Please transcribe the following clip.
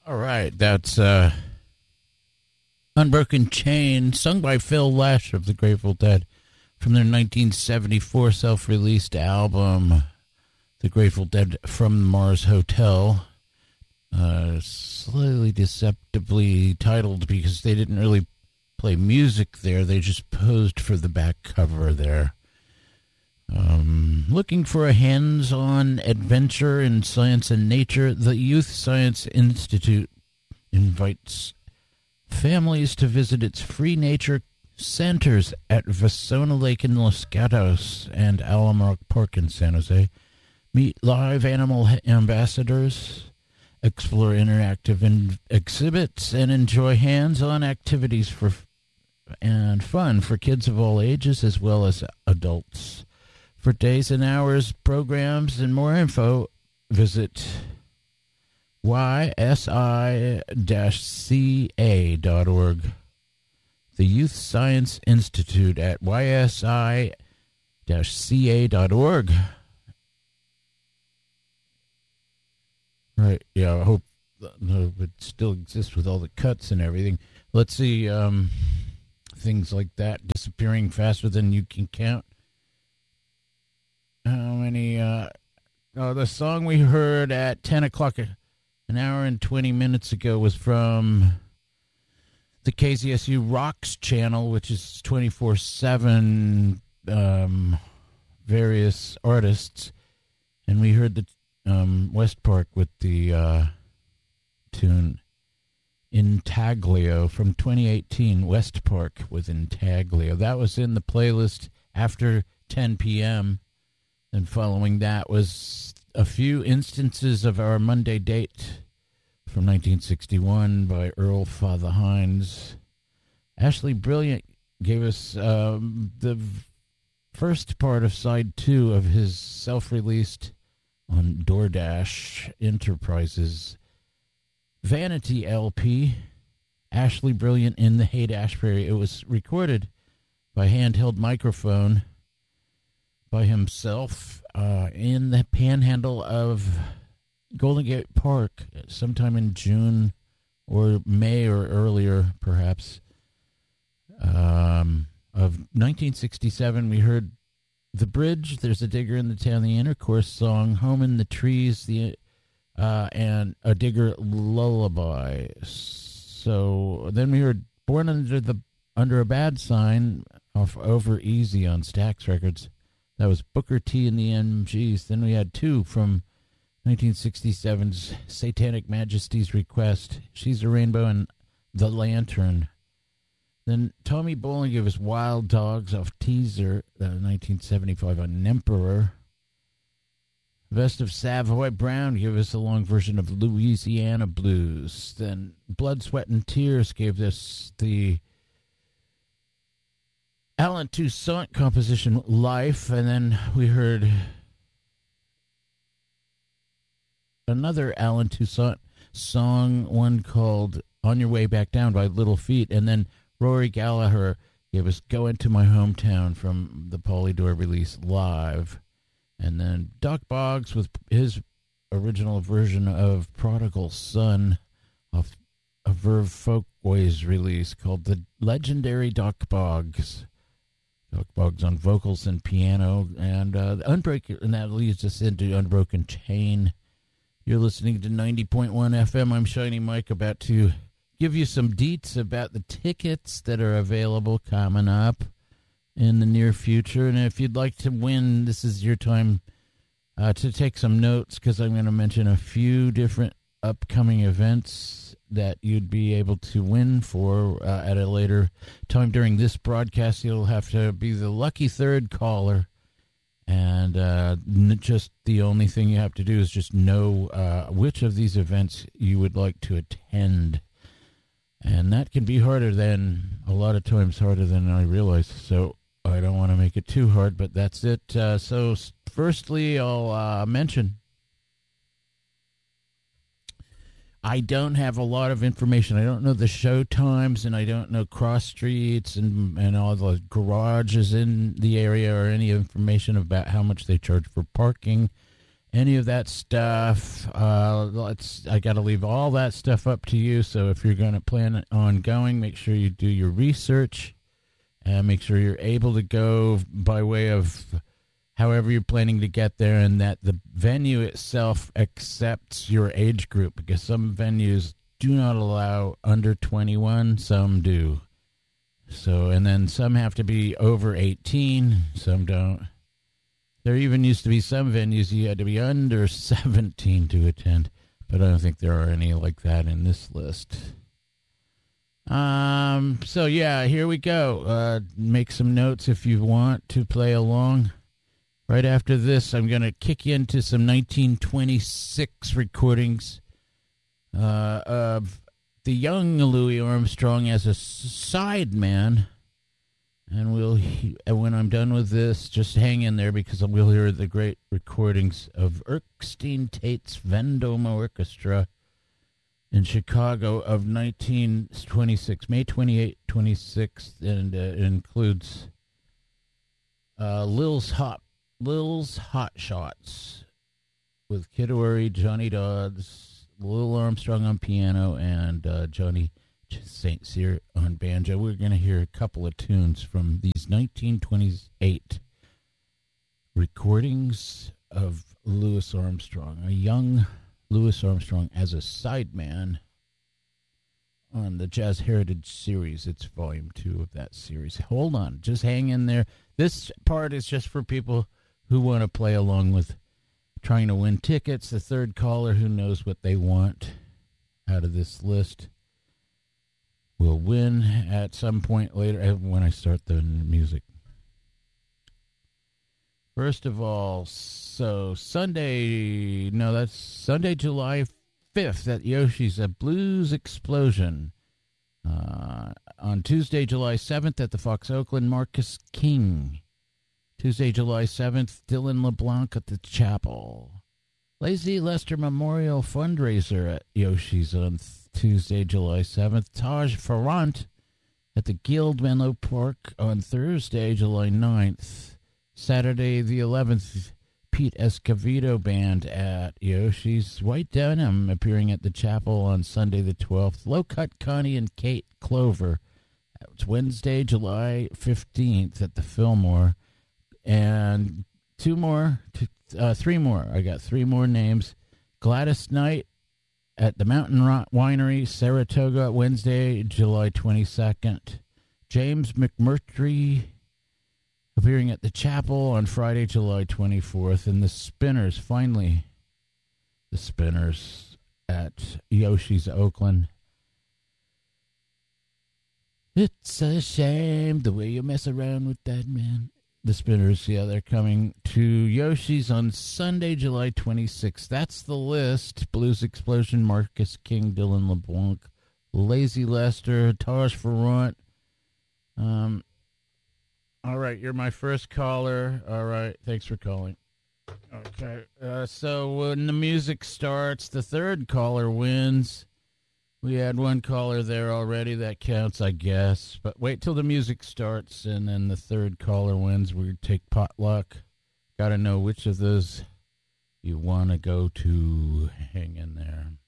All right, that's Unbroken Chain, sung by Phil Lesh of the Grateful Dead from their 1974 self-released album, The Grateful Dead from the Mars Hotel. Slightly deceptively titled because they didn't really play music there. They just posed for the back cover there. Looking for a hands-on adventure in science and nature, the Youth Science Institute invites families to visit its free nature centers at Vasona Lake in Los Gatos and Alamo Park in San Jose. Meet live animal ambassadors, explore interactive exhibits, and enjoy hands-on activities and fun for kids of all ages as well as adults. For days and hours, programs, and more info, visit ysi-ca.org. The Youth Science Institute at ysi-ca.org. Right, yeah, I hope it still exists with all the cuts and everything. Let's see, things like that disappearing faster than you can count. How many, the song we heard at 10 o'clock, an hour and 20 minutes ago, was from the KZSU Rocks channel, which is 24/7, various artists. And we heard the West Park with the tune Intaglio from 2018. West Park with Intaglio. That was in the playlist after 10 p.m., and following that was a few instances of our Monday date from 1961 by Earl Father Hines. Ashley Brilliant gave us the first part of side 2 of his self-released on DoorDash Enterprises Vanity LP, Ashley Brilliant in the Haight-Ashbury. It was recorded by handheld microphone by himself in the panhandle of Golden Gate Park sometime in June or May or earlier, perhaps, of 1967. We heard The Bridge, There's a Digger in the Town, the Intercourse song, Home in the Trees, and A Digger Lullaby. So then we heard Born Under a Bad Sign off Over Easy on Stax Records. That was Booker T and the MGs. Then we had 2 from 1967's Satanic Majesty's Request, She's a Rainbow and The Lantern. Then Tommy Bolin gave us Wild Dogs off Teaser, 1975 on Emperor. Vest of Savoy Brown gave us a long version of Louisiana Blues. Then Blood, Sweat, and Tears gave us the Alan Toussaint composition Life, and then we heard another Alan Toussaint song, one called On Your Way Back Down by Little Feat, and then Rory Gallagher gave us Go Into My Hometown from the Polydor release Live, and then Doc Boggs with his original version of Prodigal Son off a Verve Folkways release called The Legendary Doc Boggs. Doc Boggs on vocals and piano, and and that leads us into Unbroken Chain. You're listening to 90.1 FM. I'm Shiny Mike, about to give you some deets about the tickets that are available coming up in the near future. And if you'd like to win, this is your time to take some notes, because I'm going to mention a few different upcoming events that you'd be able to win for at a later time during this broadcast. You'll have to be the lucky third caller, and just the only thing you have to do is just know which of these events you would like to attend. And that can be harder than, a lot of times harder than I realize, so I don't want to make it too hard, but that's it. So firstly, I'll mention I don't have a lot of information. I don't know the show times, and I don't know cross streets and all the garages in the area, or any information about how much they charge for parking any of that stuff. I got to leave all that stuff up to you. So if you're going to plan on going, make sure you do your research and make sure you're able to go by way of however you're planning to get there, and that the venue itself accepts your age group, because some venues do not allow under 21, some do. So, and then some have to be over 18, some don't. There even used to be some venues you had to be under 17 to attend, but I don't think there are any like that in this list. So yeah, here we go. Make some notes if you want to play along. Right after this, I'm going to kick you into some 1926 recordings of the young Louis Armstrong as a sideman. And when I'm done with this, just hang in there, because we'll hear the great recordings of Erskine Tate's Vendome Orchestra in Chicago of 1926, May 28, 26, and it includes Lil's Hot Shots with Kid Ory, Johnny Dodds, Lil Armstrong on piano, and Johnny St. Cyr on banjo. We're going to hear a couple of tunes from these 1928 recordings of Louis Armstrong, a young Louis Armstrong as a sideman on the Jazz Heritage series. It's volume 2 of that series. Hold on, just hang in there. This part is just for people who want to play along with trying to win tickets. The third caller who knows what they want out of this list will win at some point later when I start the music. First of all, so that's Sunday, July 5th at Yoshi's, a Blues Explosion. On Tuesday, July 7th at the Fox Oakland, Marcus King. Tuesday, July 7th, Dylan LeBlanc at the Chapel. Lazy Lester Memorial Fundraiser at Yoshi's on Tuesday, July 7th. Taj Farrant at the Guild Menlo Park on Thursday, July 9th. Saturday, the 11th, Pete Escovedo Band at Yoshi's. White Denim appearing at the Chapel on Sunday, the 12th. Low Cut Connie and Kate Clover. It's Wednesday, July 15th at the Fillmore. And three more. I got three more names. Gladys Knight at the Mountain Rock Winery, Saratoga, Wednesday, July 22nd. James McMurtry appearing at the Chapel on Friday, July 24th. And the Spinners, finally, the Spinners at Yoshi's Oakland. It's a shame the way you mess around with that man. The Spinners, yeah, they're coming to Yoshi's on Sunday, July 26th. That's the list. Blues Explosion, Marcus King, Dylan LeBlanc, Lazy Lester, Taj Farrant. All right, you're my first caller. All right, thanks for calling. Okay, so when the music starts, the third caller wins. We had one caller there already. That counts, I guess. But wait till the music starts, and then the third caller wins. We take potluck. Got to know which of those you want to go to. Hang in there.